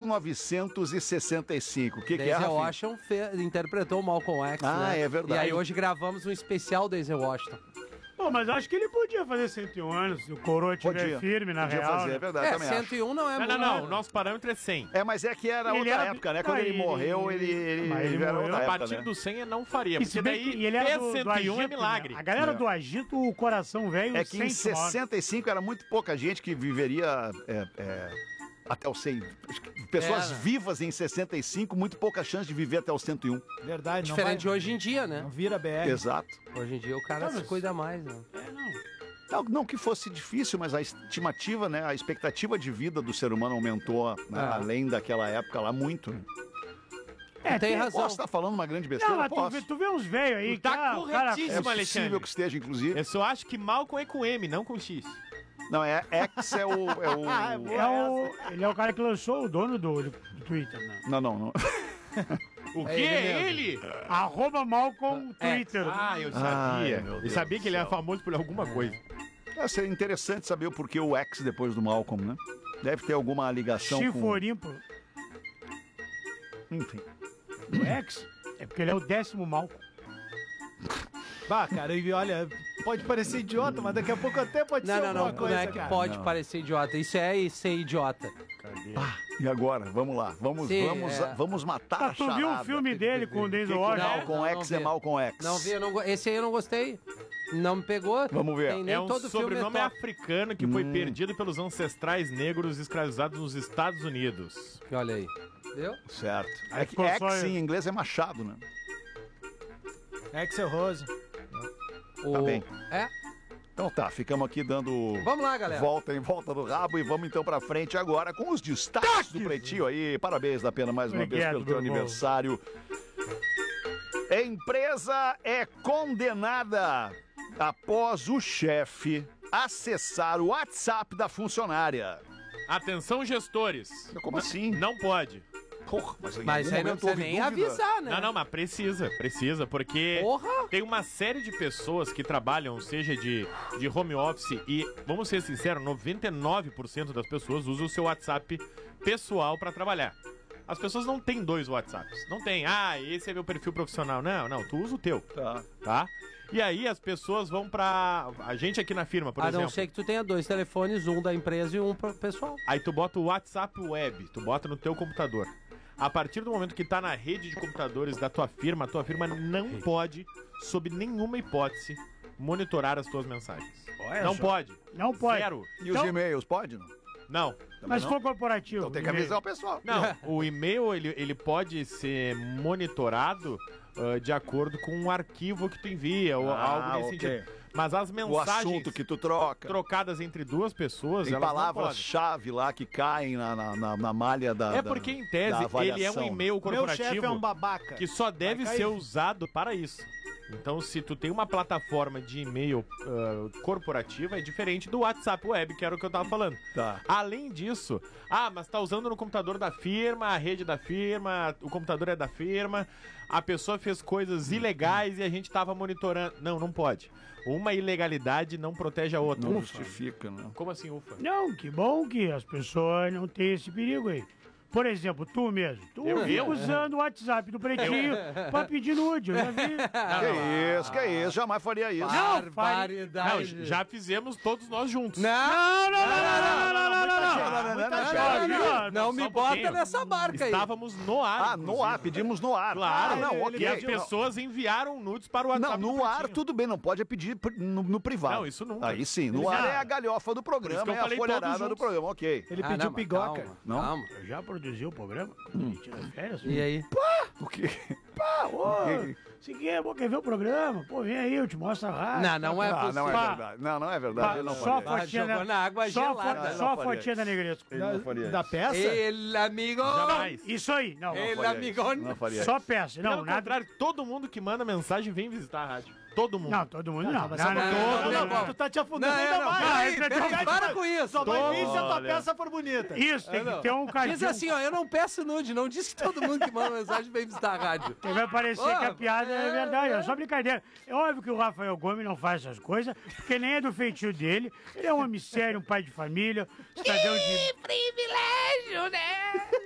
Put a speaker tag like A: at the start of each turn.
A: 1965. O que é,
B: Denzel Washington interpretou o Malcolm X, né?
A: É verdade.
B: E aí hoje gravamos um especial Denzel Washington.
C: Pô, mas acho que ele podia fazer 101 anos, se o coroa estiver firme na
A: podia
C: real.
A: fazer,
C: né?
A: é verdade, também
B: 101 não é muito.
D: Não, o nosso parâmetro é 100.
A: mas é que era
C: Ele
A: outra
C: era-
A: época, né? Quando ele morreu, ele era
C: morreu.
A: outra
D: A
A: época,
D: partir
A: né?
D: do 100 eu não faria,
C: E
D: porque
C: se bem
D: daí
C: que ele era
D: fez
C: do
D: 101
C: agito,
D: é milagre.
C: né? A galera do agito, o coração velho
A: É que em
C: sente logo.
A: 65 era muito pouca gente que viveria até os 100. Pessoas vivas em 65, muito pouca chance de viver até os 101.
E: Verdade, não
B: Diferente de
E: vai-
B: hoje em dia, né?
E: Não vira BR.
A: Exato.
B: Hoje em dia o cara se cuida mais, né?
A: Não que fosse difícil, mas a estimativa, né? A expectativa de vida do ser humano aumentou, né, além daquela época lá, muito. Né?
B: Tem razão.
A: Posso estar falando uma grande besteira?
C: Não, mas
A: Posso.
C: tu vê uns velhos aí.
D: Tu tá
C: cara,
D: corretíssimo,
A: É possível
D: Alexandre.
A: que esteja, inclusive.
D: Eu só acho que Malcolm é com M, não com X.
A: Não, X é o...
C: ele é o cara que lançou o dono do Twitter, né?
A: Não.
D: O
B: É
D: que
B: ele
D: é
B: mesmo.
D: ele?
C: @Malcolm Twitter.
D: Ah, eu sabia.
A: Ai, meu
D: Eu
A: Deus
D: sabia
A: do
D: que ele era
A: céu.
D: famoso por alguma coisa.
A: Seria interessante saber o porquê o X depois do Malcolm, né? Deve ter alguma ligação com...
C: Chiforimpo.
A: Enfim.
C: O X é porque ele é o 10º Malcolm.
E: Bah, cara, e olha, pode parecer idiota, mas daqui a pouco até pode ser
B: Não,
E: alguma
B: não
E: coisa,
B: é que
E: cara.
B: pode parecer idiota. Isso é ser idiota.
A: E agora? Vamos lá. Vamos matar a
C: Tu viu o
A: charada.
C: filme dele com o Denzel Washington?
A: Malcolm X é
B: vi.
A: Malcolm X.
B: Não vi, esse aí eu não gostei. Não me pegou.
A: Vamos ver.
B: Tem nem
D: É um
B: todo filme
D: sobrenome
B: top.
D: africano que foi perdido pelos ancestrais negros escravizados nos Estados Unidos.
B: Olha aí. Viu?
A: Certo.
C: Aí
A: É que
C: ficou
A: X
C: só-
A: em inglês é machado, né?
E: Axel Rose.
A: Tá bem.
B: É.
A: Então tá, ficamos aqui dando
B: Vamos lá, galera.
A: volta em volta do rabo e vamos então pra frente agora com os destaques do Pretinho aí. Parabéns da Pena mais uma vez
C: Obrigado,
A: pelo teu
C: meu irmão.
A: aniversário. Empresa é condenada após o chefe acessar o WhatsApp da funcionária.
D: Atenção, gestores.
A: Como assim?
D: Não pode.
A: Porra,
B: Mas aí não precisa nem avisar, né?
D: Não, mas precisa, porque
B: Porra!
D: tem uma série de pessoas que trabalham, seja de home office e, vamos ser sinceros, 99% das pessoas usam o seu WhatsApp pessoal pra trabalhar. As pessoas não têm 2 WhatsApps. Não tem, esse é meu perfil profissional. Não, tu usa o teu. Tá? E aí as pessoas vão pra... A gente aqui na firma, por
B: A
D: exemplo.
B: não ser que tu tenha 2 telefones, um da empresa e um pro pessoal.
D: Aí tu bota o WhatsApp Web, tu bota no teu computador. A partir do momento que tá na rede de computadores da tua firma, a tua firma não pode, sob nenhuma hipótese, monitorar as tuas mensagens.
C: Olha
D: Não
C: só.
D: pode.
C: Não pode.
D: Zero.
A: E os e-mails, pode? Não?
D: Não.
C: Mas se for corporativo.
A: Então tem que avisar o pessoal.
D: Não, o e-mail ele pode ser monitorado de acordo com um arquivo que tu envia ou algo nesse
A: ok.
D: sentido. Mas as
A: O
D: mensagens
A: assunto que tu troca.
D: trocadas entre 2 pessoas,
A: Tem
D: elas não podem.
A: palavras-chave lá que caem na malha da.
D: É porque, em tese,
A: da avaliação,
D: ele é um e-mail
E: Meu
D: corporativo
E: chefe é um babaca.
D: que só deve
E: Vai
D: ser
E: cair.
D: usado para isso. Então, se tu tem uma plataforma de e-mail corporativa, é diferente do WhatsApp Web, que era o que eu tava falando.
A: Tá.
D: Além disso, mas tá usando no computador da firma, a rede da firma, o computador é da firma, a pessoa fez coisas ilegais e a gente tava monitorando. Não pode. Uma ilegalidade não protege a outra.
A: Não justifica, né?
D: Como assim, ufa?
C: Não, que bom que as pessoas não têm esse perigo aí. Por exemplo, tu mesmo. Tu fica usando o WhatsApp do Pretinho pra pedir nude. Eu já vi.
A: Que isso, jamais faria isso.
D: Não,
B: Barbaridade.
D: já fizemos todos nós juntos.
B: Não,
D: Não,
B: me
D: só um
B: bota
D: pouquinho.
B: nessa barca aí.
D: Estávamos no ar.
A: No ar, pedimos no ar.
D: Claro,
A: não, ok.
D: E as pessoas enviaram nudes para o WhatsApp.
A: Não,
D: do
A: no ar
D: Pretinho.
A: tudo bem, não pode pedir no privado.
D: Não, isso nunca.
A: Aí sim, no ar é a galhofa do
D: Por isso
A: programa,
D: que eu
A: é a
D: falei
A: folharada
D: todos
A: do
D: juntos.
A: programa, ok.
E: Ele pediu
B: não, mas
E: pigoca.
B: calma,
A: Não?
B: calma.
C: Eu já produzi o programa? Tira férias?
B: E aí?
A: O quê?
C: Se quer ver o programa, pô, vem aí, eu te mostro a rádio.
B: Não é possível.
A: Não é verdade. Não é verdade. Eu não
C: Só a
A: faria.
C: fotinha
B: jogou na água gelada.
C: Só a fotinha da Negresco.
A: Ele não faria
E: Da
A: isso.
E: peça?
B: El amigo.
D: Jamais.
C: Isso aí, não.
B: El
A: faria
B: amigo.
A: Não faria
C: Só
A: isso.
C: peça,
D: Pelo
C: não, nada.
D: contrário, todo mundo que manda mensagem vem visitar a rádio. Todo mundo.
C: Não, todo mundo não.
E: mas
C: Não,
E: só
C: não,
E: pra-
C: não,
B: não,
C: não.
E: Tu tá te afundando
B: Não,
E: ainda
B: não,
E: mais.
B: peraí,
C: Não,
B: peraí, para com isso.
E: Só vai vir se a tua
D: Olha.
E: peça for bonita.
C: Isso, tem que ter um cardinho.
B: Diz assim, ó, eu não peço nude, não diz que todo mundo que manda mensagem vem visitar a rádio.
C: Que vai parecer
B: Ô,
C: que a piada é verdade, é só brincadeira. É óbvio que o Rafael Gomes não faz essas coisas, porque nem é do feitio dele. Ele é um homem sério, um pai de família, cidadão de...
B: privilégio, né?